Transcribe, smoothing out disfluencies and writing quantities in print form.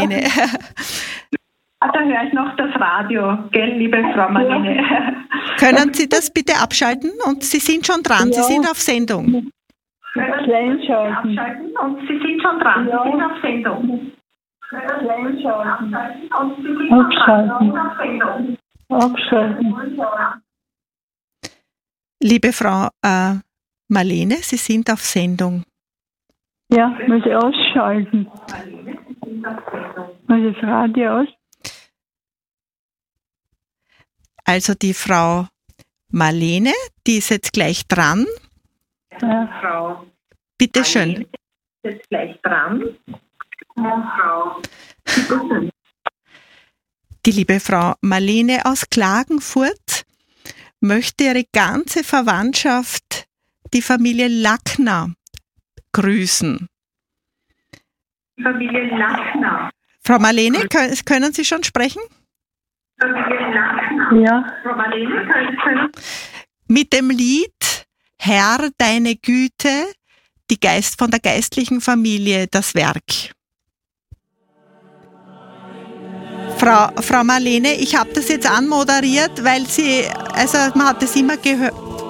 Marlene. Da höre ich noch das Radio, gell, liebe Frau Marlene. Können Sie das bitte abschalten? Und Sie sind schon dran, Sie sind auf Sendung. Abschalten. Und Sie sind schon dran, Sie sind auf Sendung. Abschalten. Liebe Frau Marlene, Sie sind auf Sendung. Ja, muss ich ausschalten. Muss das Radio aus? Also die Frau Marlene, die ist jetzt gleich dran. Ja. Frau Bitte schön. Marlene ist jetzt gleich dran. Frau. Die liebe Frau Marlene aus Klagenfurt möchte ihre ganze Verwandtschaft, die Familie Lackner, grüßen. Familie Lackner. Frau Marlene, können Sie schon sprechen? Familie Lackner. Ja. Frau Marlene, können Mit dem Lied Herr, deine Güte, von der geistlichen Familie, das Werk. Frau Marlene, ich habe das jetzt anmoderiert, weil man hat es immer gehört.